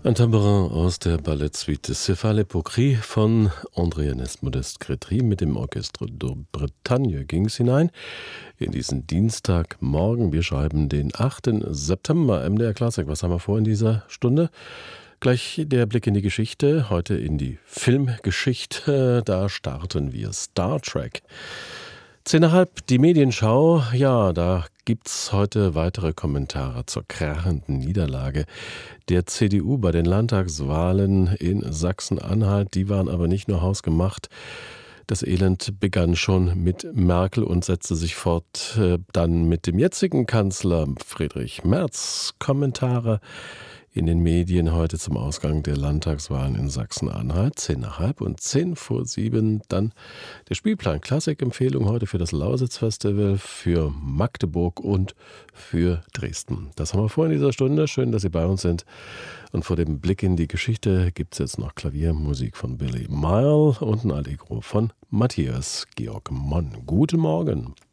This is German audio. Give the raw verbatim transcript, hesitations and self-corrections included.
Un Tambourin aus der Ballettsuite Céphale Epocrie von André-Ernest Modeste-Crétry. Mit dem Orchestre de Bretagne ging es hinein in diesen Dienstagmorgen. Wir schreiben den achten September. M D R Klassik, was haben wir vor in dieser Stunde? Gleich der Blick in die Geschichte, heute in die Filmgeschichte. Da starten wir Star Trek. Zehn nach halb, die Medienschau. Ja, da gibt's heute weitere Kommentare zur krachenden Niederlage der C D U bei den Landtagswahlen in Sachsen-Anhalt. Die waren aber nicht nur hausgemacht. Das Elend begann schon mit Merkel und setzte sich fort äh, dann mit dem jetzigen Kanzler Friedrich Merz. Kommentare in den Medien heute zum Ausgang der Landtagswahlen in Sachsen-Anhalt. Zehn nach halb und zehn vor sieben. Dann der Spielplan Klassik-Empfehlung heute für das Lausitz-Festival, für Magdeburg und für Dresden. Das haben wir vor in dieser Stunde. Schön, dass Sie bei uns sind. Und vor dem Blick in die Geschichte gibt es jetzt noch Klaviermusik von Billy Mile und ein Allegro von Matthias Georg Monn. Guten Morgen.